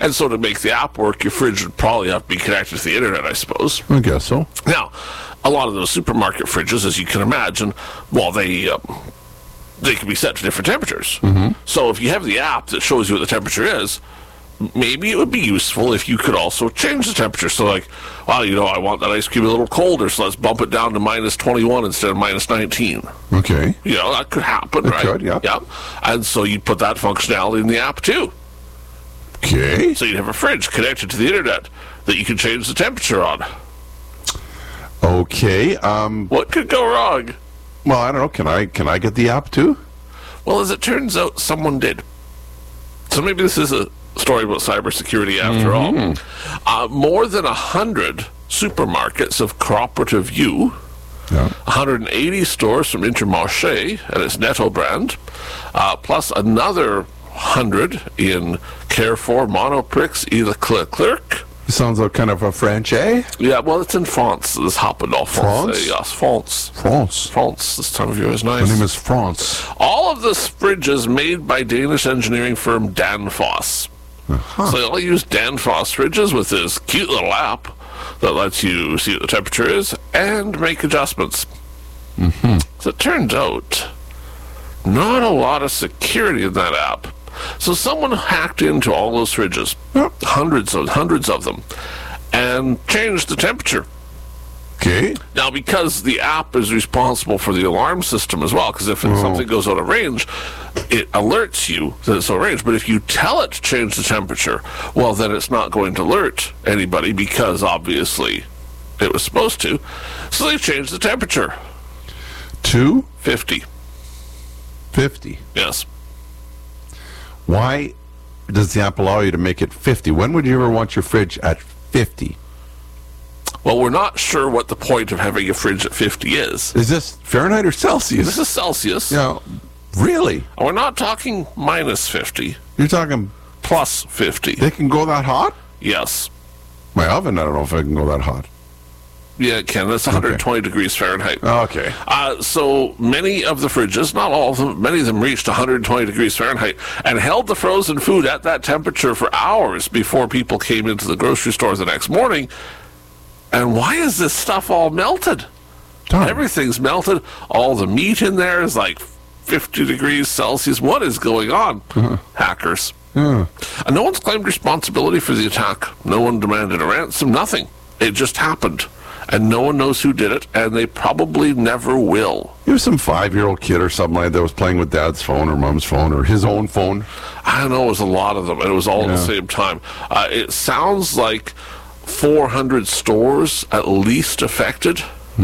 And so to make the app work, your fridge would probably have to be connected to the internet, I suppose. I guess so. Now, a lot of those supermarket fridges, as you can imagine, well, they can be set to different temperatures. So if you have the app that shows you what the temperature is, maybe it would be useful if you could also change the temperature. So like, well, I want that ice cream a little colder, so let's bump it down to minus 21 instead of minus 19. Okay. That could happen, right? It could, yeah. Yeah. And so you'd put that functionality in the app too. Okay. So you'd have a fridge connected to the internet that you can change the temperature on. Okay. What could go wrong? Well, I don't know. Can I get the app too? Well, as it turns out, someone did. So maybe this is a story about cybersecurity after all. More than 100 supermarkets of Cooperative U, 180 stores from Intermarché and its Netto brand, plus another 100 in Carrefour, Monoprix, et Leclerc. Sounds like kind of a franchise. Yeah, well, it's in France. This happened all France? Yes, France. France, this time of year is nice. My name is France. All of this fridges made by Danish engineering firm Danfoss. So they all use Danfoss fridges with this cute little app that lets you see what the temperature is and make adjustments. So it turns out, not a lot of security in that app. So someone hacked into all those fridges, hundreds of them, and changed the temperature. Okay. Now, because the app is responsible for the alarm system as well, because if something goes out of range, it alerts you that it's out of range. But if you tell it to change the temperature, well, then it's not going to alert anybody because, obviously, it was supposed to. So they changed the temperature. To 50. 50. Yes. Why does the app allow you to make it 50? When would you ever want your fridge at 50? Well, we're not sure what the point of having a fridge at 50 is. Is this Fahrenheit or Celsius? This is Celsius. Yeah. Really? We're not talking minus 50. You're talking Plus 50. they can go that hot? Yes. My oven, I don't know if I can go that hot. Yeah, it can. That's 120 degrees Fahrenheit. Okay. So many of the fridges, not all of them, many of them reached 120 degrees Fahrenheit and held the frozen food at that temperature for hours before people came into the grocery store the next morning. And why is this stuff all melted? Tom. Everything's melted. All the meat in there is like 50 degrees Celsius. What is going on? Hackers. And no one's claimed responsibility for the attack. No one demanded a ransom. Nothing. It just happened. And no one knows who did it, and they probably never will. He was some 5-year-old kid or something like that was playing with dad's phone or mom's phone or his own phone. I don't know, it was a lot of them, and it was all at the same time. It sounds like 400 stores at least affected,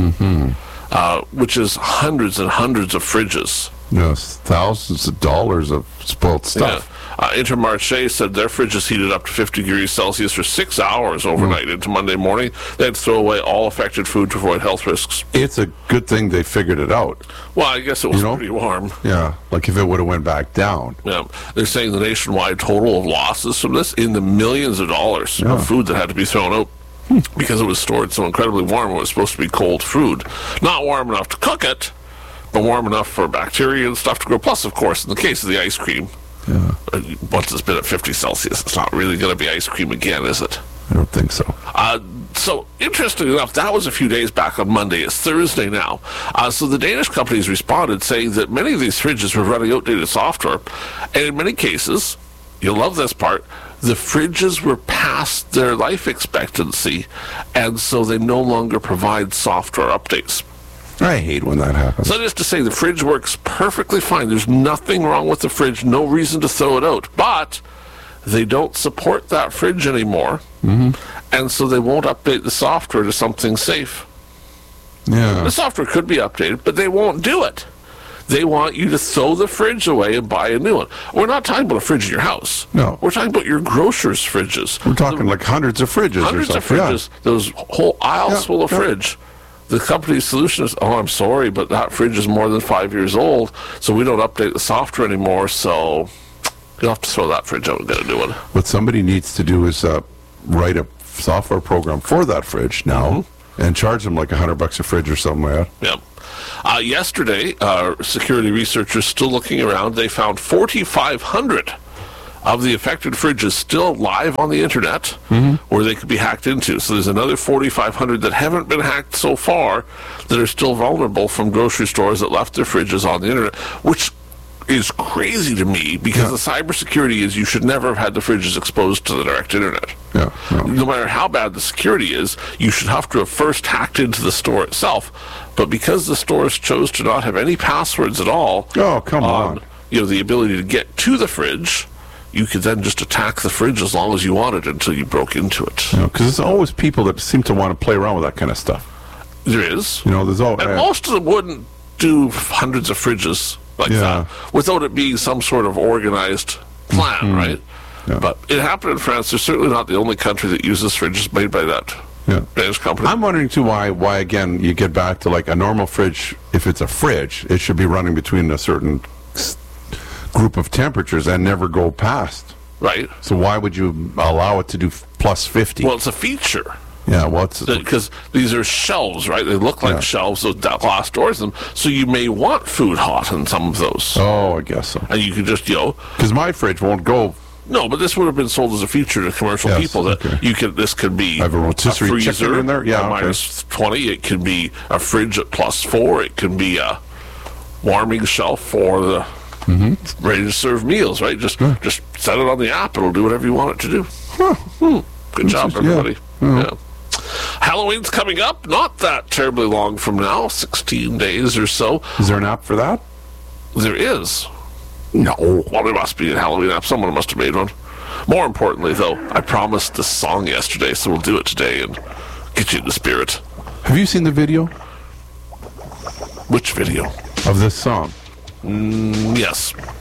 which is hundreds and hundreds of fridges. Yes, thousands of dollars of spoiled stuff. Intermarché said their fridges heated up to 50 degrees Celsius for 6 hours overnight into Monday morning. They had to throw away all affected food to avoid health risks. It's a good thing they figured it out. Well, I guess it was pretty warm. Yeah, like if it would have went back down. Yeah, they're saying the nationwide total of losses from this in the millions of dollars of food that had to be thrown out because it was stored so incredibly warm. It was supposed to be cold food. Not warm enough to cook it, but warm enough for bacteria and stuff to grow. Plus, of course, in the case of the ice cream, once it's been at 50 Celsius, it's not really going to be ice cream again, is it? I don't think so. So, interestingly enough, that was a few days back on Monday. It's Thursday now. So the Danish companies responded saying that many of these fridges were running outdated software. And in many cases, you'll love this part, the fridges were past their life expectancy, and so they no longer provide software updates. I hate when that happens. So that is to say, the fridge works perfectly fine. There's nothing wrong with the fridge, no reason to throw it out. But they don't support that fridge anymore, and so they won't update the software to something safe. Yeah. The software could be updated, but they won't do it. They want you to throw the fridge away and buy a new one. We're not talking about a fridge in your house. No. We're talking about your grocer's fridges. We're talking like hundreds of fridges Hundreds or of something. fridges. Those whole aisles full of fridge. The company's solution is, I'm sorry, but that fridge is more than 5 years old, so we don't update the software anymore, so you'll have to throw that fridge out and get a new one. What somebody needs to do is write a software program for that fridge now and charge them like $100 a fridge or something like that. Yep. Yesterday, security researchers still looking around, they found 4,500 of the affected fridges still live on the internet where they could be hacked into. So there's another 4,500 that haven't been hacked so far that are still vulnerable from grocery stores that left their fridges on the internet, which is crazy to me because the cybersecurity is you should never have had the fridges exposed to the direct internet. Yeah, No matter how bad the security is, you should have to have first hacked into the store itself. But because the stores chose to not have any passwords at all, Oh, come on. the ability to get to the fridge, you could then just attack the fridge as long as you wanted until you broke into it. Because there's always people that seem to want to play around with that kind of stuff. There is. There's always... And most of them wouldn't do hundreds of fridges like that without it being some sort of organized plan, right? Yeah. But it happened in France. They're certainly not the only country that uses fridges made by that Danish company. I'm wondering, too, why, again, you get back to, like, a normal fridge. If it's a fridge, it should be running between a certain group of temperatures and never go past. Right. So why would you allow it to do plus 50? Well, it's a feature. Yeah, what's Because these are shelves, right? They look like shelves with glass doors in them. So you may want food hot in some of those. Oh, I guess so. And you could just, Because my fridge won't go... No, but this would have been sold as a feature to commercial people that this could be have a rotisserie chicken freezer in there? Yeah, at minus 20. It could be a fridge at plus 4. It could be a warming shelf for the ready to serve meals, right? Just set it on the app. It'll do whatever you want it to do. Good job, everybody. Yeah. Halloween's coming up, not that terribly long from now, 16 days or so. Is there an app for that? There is. No. Well, there must be a Halloween app. Someone must have made one. More importantly, though, I promised this song yesterday, so we'll do it today and get you in the spirit. Have you seen the video Which video? of this song? Yes.